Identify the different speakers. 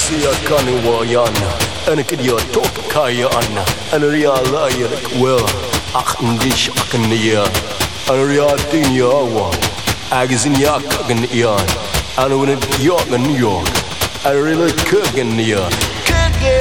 Speaker 1: siya kaniwayan Ana kadiya tok kayan Ana realize well Ak hindi siya kaniya Ana riyatin yawa Agizin yak kaganiyan Ana winag yagan New York Ana really kaganiya